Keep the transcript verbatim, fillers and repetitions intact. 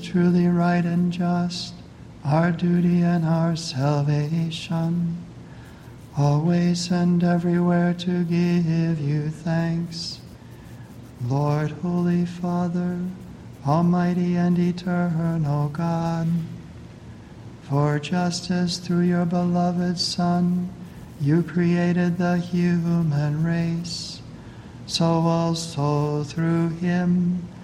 truly right and just, our duty and our salvation, always and everywhere to give you thanks. Lord, Holy Father, Almighty and eternal God, for just as through your beloved Son you created the human race, so also through him